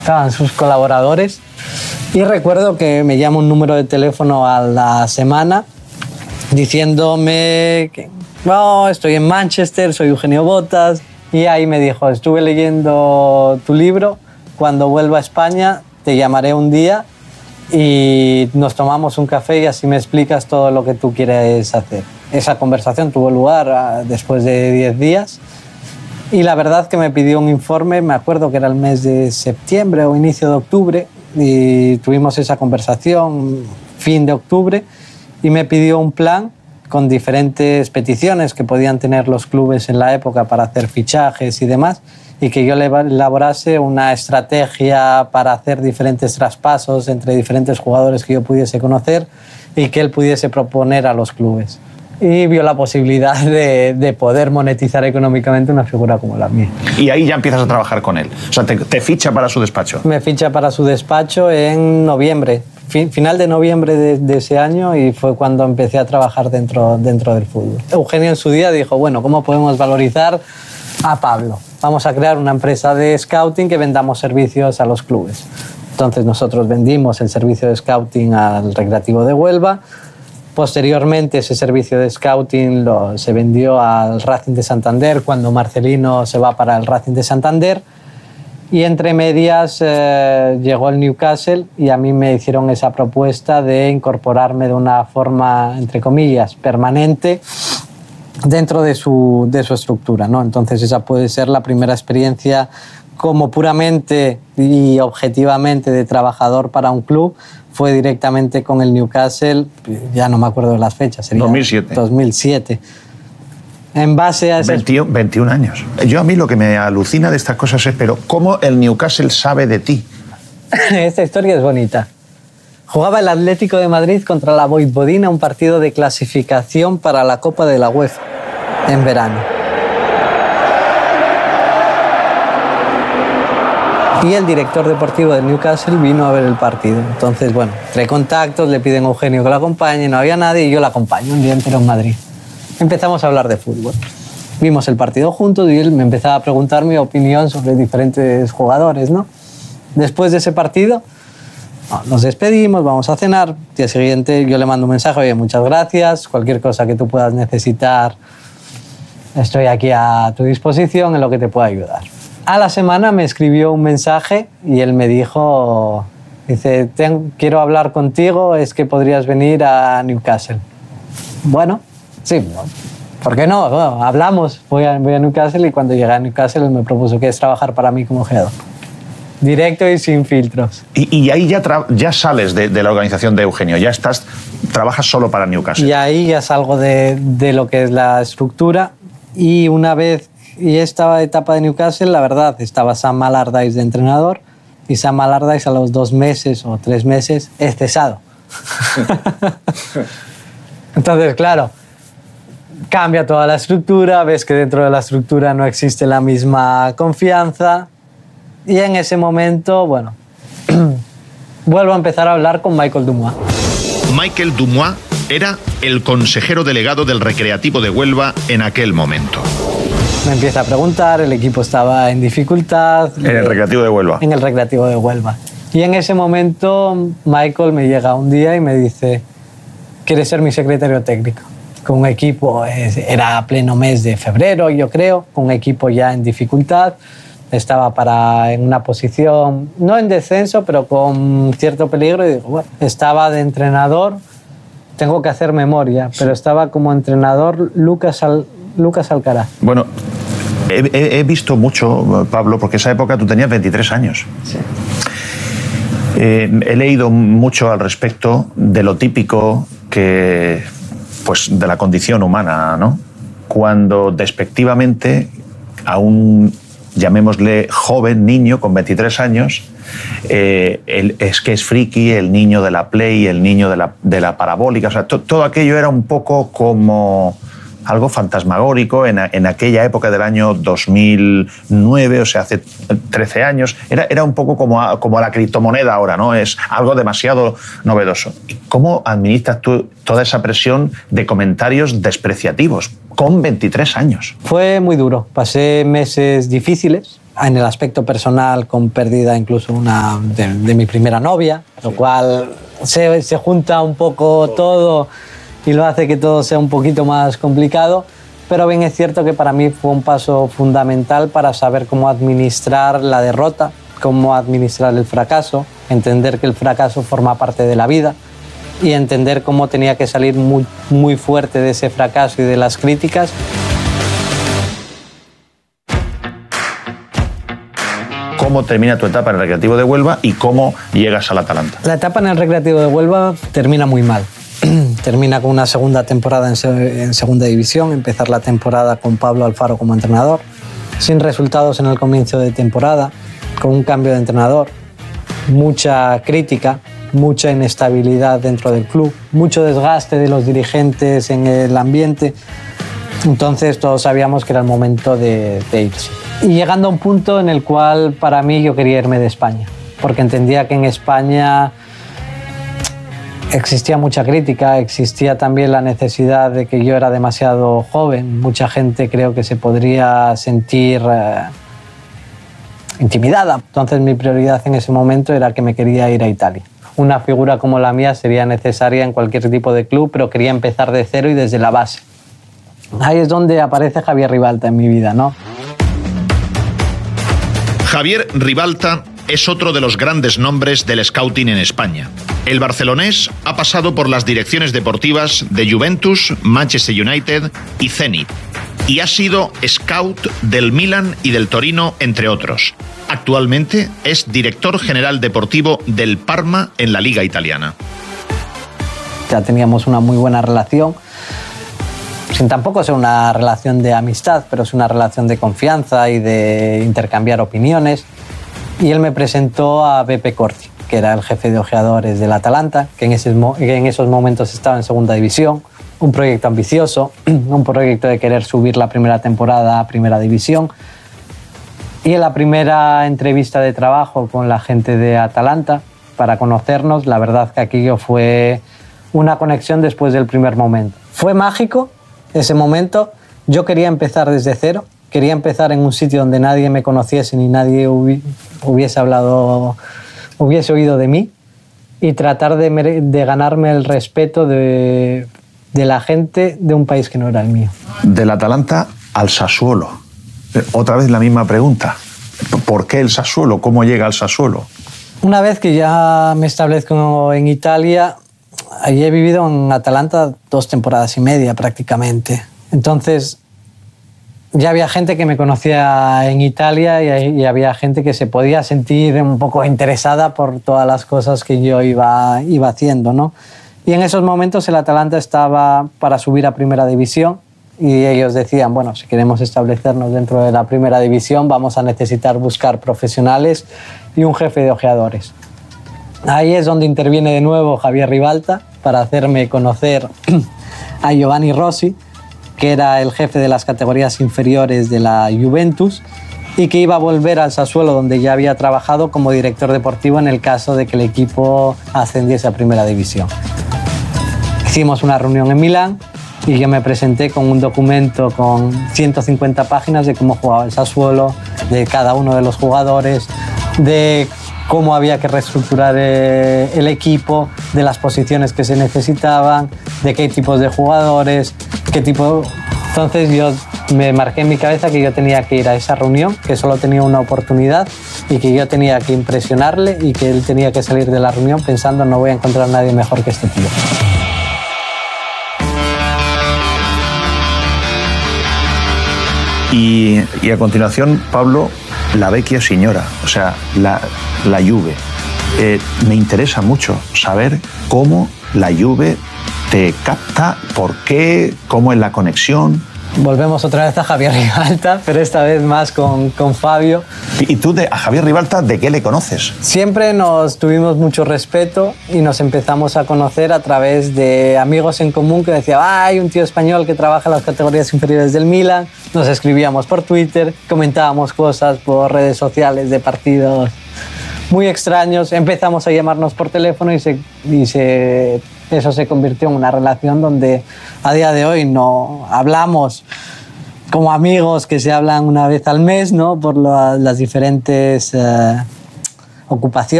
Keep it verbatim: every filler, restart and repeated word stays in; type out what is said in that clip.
Estaban sus colaboradores y recuerdo que me llama un número de teléfono a la semana diciéndome que no, estoy en Manchester, soy Eugenio Botas, y ahí me dijo, estuve leyendo tu libro, cuando vuelva a España te llamaré un día y nos tomamos un café y así me explicas todo lo que tú quieres hacer. Esa conversación tuvo lugar después de diez días y la verdad que me pidió un informe, me acuerdo que era el mes de septiembre o inicio de octubre, y tuvimos esa conversación fin de octubre y me pidió un plan con diferentes peticiones que podían tener los clubes en la época para hacer fichajes y demás, y que yo le elaborase una estrategia para hacer diferentes traspasos entre diferentes jugadores que yo pudiese conocer y que él pudiese proponer a los clubes. Y vio la posibilidad de, de poder monetizar económicamente una figura como la mía. Y ahí ya empiezas a trabajar con él. O sea, te, te ficha para su despacho. Me ficha para su despacho en noviembre, fin, final de noviembre de, de ese año, y fue cuando empecé a trabajar dentro, dentro del fútbol. Eugenio en su día dijo, bueno, ¿cómo podemos valorizar a Pablo? Vamos a crear una empresa de scouting que vendamos servicios a los clubes. Entonces nosotros vendimos el servicio de scouting al Recreativo de Huelva. Posteriormente ese servicio de scouting lo, se vendió al Racing de Santander cuando Marcelino se va para el Racing de Santander, y entre medias eh, llegó el Newcastle y a mí me hicieron esa propuesta de incorporarme de una forma, entre comillas, permanente dentro de su, de su estructura, ¿no? Entonces esa puede ser la primera experiencia como puramente y objetivamente de trabajador para un club. Fue directamente con el Newcastle, ya no me acuerdo de las fechas, sería dos mil siete. dos mil siete. En base a esas... veintiuno, veintiún años. Yo a mí lo que me alucina de estas cosas es, pero ¿cómo el Newcastle sabe de ti? Esta historia es bonita. Jugaba el Atlético de Madrid contra la Vojvodina, un partido de clasificación para la Copa de la UEFA en verano. Y el director deportivo del Newcastle vino a ver el partido. Entonces, bueno, entre contactos le piden a Eugenio que lo acompañe, no había nadie y yo lo acompaño un día entero en Madrid. Empezamos a hablar de fútbol. Vimos el partido juntos y él me empezaba a preguntar mi opinión sobre diferentes jugadores, ¿no? Después de ese partido, nos despedimos, vamos a cenar. El día siguiente yo le mando un mensaje, oye, muchas gracias, cualquier cosa que tú puedas necesitar, estoy aquí a tu disposición en lo que te pueda ayudar. A la semana me escribió un mensaje y él me dijo, dice, quiero hablar contigo, es que podrías venir a Newcastle. Bueno, sí, ¿por qué no? Bueno, hablamos, voy a, voy a Newcastle, y cuando llegué a Newcastle él me propuso que es trabajar para mí como jugador. Directo y sin filtros. Y, y ahí ya, ya sales de, de la organización de Eugenio, ya estás, trabajas solo para Newcastle. Y ahí ya salgo de, de lo que es la estructura, y una vez, y esta etapa de Newcastle, la verdad, estaba Sam Allardyce de entrenador, y Sam Allardyce a los dos meses o tres meses es cesado. Entonces, claro, cambia toda la estructura, ves que dentro de la estructura no existe la misma confianza, y en ese momento, bueno, vuelvo a empezar a hablar con Michael Dumois. Michael Dumois era el consejero delegado del Recreativo de Huelva en aquel momento. Me empieza a preguntar, el equipo estaba en dificultad. En el Recreativo de Huelva. En el Recreativo de Huelva. Y en ese momento Michael me llega un día y me dice, ¿quieres ser mi secretario técnico? Con un equipo, era pleno mes de febrero, yo creo, con un equipo ya en dificultad. Estaba para, en una posición, no en descenso, pero con cierto peligro. Y digo, bueno, estaba de entrenador, tengo que hacer memoria, pero estaba como entrenador Lucas, Al, Lucas Alcaraz. Bueno, he, he, he visto mucho, Pablo, porque esa época tú tenías veintitrés años. Sí. Eh, he leído mucho al respecto de lo típico que, pues, de la condición humana, ¿no? Cuando despectivamente a un, llamémosle joven, niño con veintitrés años, eh, el, es que es friki, el niño de la Play, el niño de la, de la parabólica, o sea, to, todo aquello era un poco como algo fantasmagórico en, en aquella época del año dos mil nueve, o sea, hace trece años. Era, era un poco como, a, como la criptomoneda ahora, ¿no? Es algo demasiado novedoso. ¿Cómo administras tú toda esa presión de comentarios despreciativos con veintitrés años? Fue muy duro. Pasé meses difíciles en el aspecto personal, con pérdida incluso una de, de mi primera novia, lo cual se, se junta un poco todo y lo hace que todo sea un poquito más complicado. Pero bien es cierto que para mí fue un paso fundamental para saber cómo administrar la derrota, cómo administrar el fracaso, entender que el fracaso forma parte de la vida y entender cómo tenía que salir muy, muy fuerte de ese fracaso y de las críticas. ¿Cómo termina tu etapa en el Recreativo de Huelva y cómo llegas al Atalanta? La etapa en el Recreativo de Huelva termina muy mal. Termina con una segunda temporada en, se en segunda división, empezar la temporada con Pablo Alfaro como entrenador, sin resultados en el comienzo de temporada, con un cambio de entrenador, mucha crítica, mucha inestabilidad dentro del club, mucho desgaste de los dirigentes en el ambiente. Entonces todos sabíamos que era el momento de, de irse. Y llegando a un punto en el cual para mí yo quería irme de España, porque entendía que en España existía mucha crítica, existía también la necesidad de que yo era demasiado joven. Mucha gente creo que se podría sentir eh, intimidada. Entonces mi prioridad en ese momento era que me quería ir a Italia. Una figura como la mía sería necesaria en cualquier tipo de club, pero quería empezar de cero y desde la base. Ahí es donde aparece Javier Ribalta en mi vida, ¿no? Javier Ribalta es otro de los grandes nombres del scouting en España. El barcelonés ha pasado por las direcciones deportivas de Juventus, Manchester United y Zenit, y ha sido scout del Milan y del Torino, entre otros. Actualmente es director general deportivo del Parma en la Liga Italiana. Ya teníamos una muy buena relación, sin tampoco ser una relación de amistad, pero es una relación de confianza y de intercambiar opiniones. Y él me presentó a Beppe Corti, que era el jefe de ojeadores del Atalanta, que en, ese, que en esos momentos estaba en segunda división. Un proyecto ambicioso, un proyecto de querer subir la primera temporada a primera división. Y en la primera entrevista de trabajo con la gente de Atalanta, para conocernos, la verdad que aquello fue una conexión después del primer momento. Fue mágico ese momento. Yo quería empezar desde cero. Quería empezar en un sitio donde nadie me conociese ni nadie hubi hubiese hablado, hubiese oído de mí, y tratar de, de ganarme el respeto de, de la gente de un país que no era el mío. Del Atalanta al Sassuolo. Otra vez la misma pregunta. ¿Por qué el Sassuolo? ¿Cómo llega al Sassuolo? Una vez que ya me establezco en Italia, allí he vivido en Atalanta dos temporadas y media prácticamente. Entonces ya había gente que me conocía en Italia y, y había gente que se podía sentir un poco interesada por todas las cosas que yo iba, iba haciendo, ¿no? Y en esos momentos el Atalanta estaba para subir a primera división y ellos decían, bueno, si queremos establecernos dentro de la primera división vamos a necesitar buscar profesionales y un jefe de ojeadores. Ahí es donde interviene de nuevo Javier Ribalta para hacerme conocer a Giovanni Rossi, que era el jefe de las categorías inferiores de la Juventus y que iba a volver al Sassuolo, donde ya había trabajado como director deportivo en el caso de que el equipo ascendiese a primera división. Hicimos una reunión en Milán y yo me presenté con un documento con ciento cincuenta páginas de cómo jugaba el Sassuolo, de cada uno de los jugadores, de cómo había que reestructurar el equipo, de las posiciones que se necesitaban, de qué tipos de jugadores, qué tipo. Entonces yo me marqué en mi cabeza que yo tenía que ir a esa reunión, que solo tenía una oportunidad y que yo tenía que impresionarle y que él tenía que salir de la reunión pensando no voy a encontrar a nadie mejor que este tío. Y, y a continuación, Pablo, la vecchia signora, o sea, la, la Juve. Eh, me interesa mucho saber cómo la Juve te capta, por qué, cómo es la conexión. Volvemos otra vez a Javier Ribalta, pero esta vez más con, con Fabio. ¿Y tú de, a Javier Ribalta de qué le conoces? Siempre nos tuvimos mucho respeto y nos empezamos a conocer a través de amigos en común que decían ah, hay un tío español que trabaja en las categorías inferiores del Milan. Nos escribíamos por Twitter, comentábamos cosas por redes sociales de partidos muy extraños. Empezamos a llamarnos por teléfono y, se, y se, eso se convirtió en una relación donde a día de hoy no hablamos como amigos que se hablan una vez al mes, ¿no? Por la, las diferentes eh, ocupaciones